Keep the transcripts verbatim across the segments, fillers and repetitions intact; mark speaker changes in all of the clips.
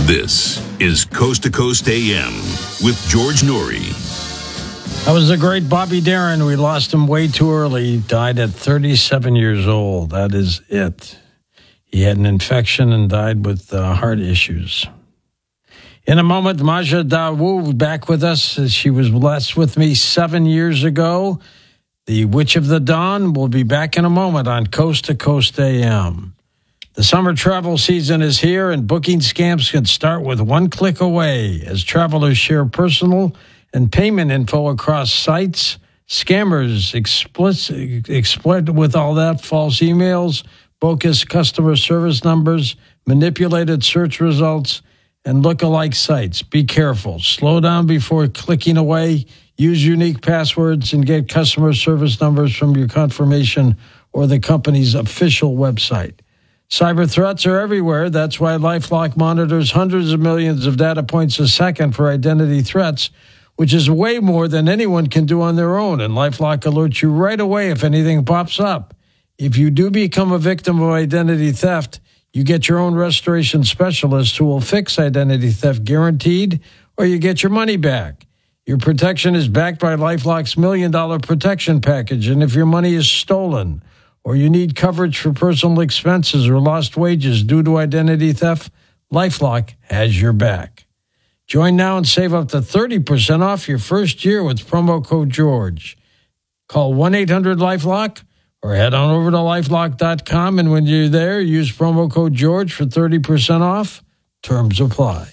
Speaker 1: This is Coast to Coast A M with George Noory.
Speaker 2: That was the great Bobby Darin. We lost him way too early. He died at thirty-seven years old. That is it. He had an infection and died with uh, heart issues. In a moment, Maja Dawu back with us. She was last with me seven years ago. The Witch of the Dawn will be back in a moment on Coast to Coast A M. The summer travel season is here, and booking scams can start with one click away. As travelers share personal and payment info across sites, scammers explicit, exploit with all that false emails, bogus customer service numbers, manipulated search results, and look-alike sites. Be careful. Slow down before clicking away. Use unique passwords and get customer service numbers from your confirmation or the company's official website. Cyber threats are everywhere. That's why LifeLock monitors hundreds of millions of data points a second for identity threats, which is way more than anyone can do on their own. And LifeLock alerts you right away if anything pops up. If you do become a victim of identity theft, you get your own restoration specialist who will fix identity theft guaranteed, or you get your money back. Your protection is backed by LifeLock's million dollar protection package. And if your money is stolen, or you need coverage for personal expenses or lost wages due to identity theft, LifeLock has your back. Join now and save up to thirty percent off your first year with promo code George. Call one eight hundred LifeLock or head on over to lifelock dot com, and when you're there, use promo code George for thirty percent off. Terms apply.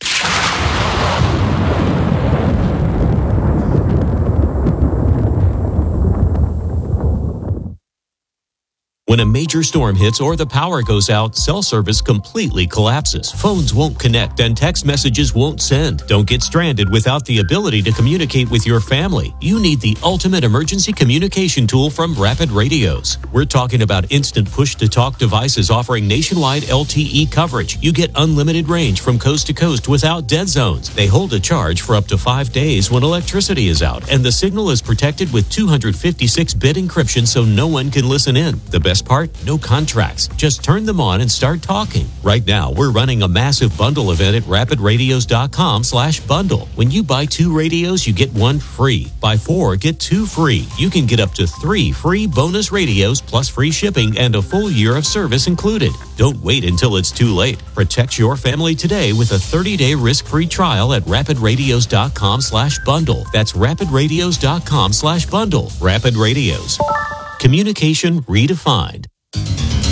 Speaker 3: When a major storm hits or the power goes out, cell service completely collapses. Phones won't connect and text messages won't send. Don't get stranded without the ability to communicate with your family. You need the ultimate emergency communication tool from Rapid Radios. We're talking about instant push-to-talk devices offering nationwide L T E coverage. You get unlimited range from coast to coast without dead zones. They hold a charge for up to five days when electricity is out, and the signal is protected with two fifty-six bit encryption so no one can listen in. The best part? No contracts. Just turn them on and start talking. Right now, we're running a massive bundle event at rapid radios dot com slash bundle. When you buy two radios, you get one free. Buy four, get two free. You can get up to three free bonus radios plus free shipping and a full year of service included. Don't wait until it's too late. Protect your family today with a thirty-day risk-free trial at rapid radios dot com slash bundle. That's rapid radios dot com slash bundle. Rapid Radios. Communication redefined.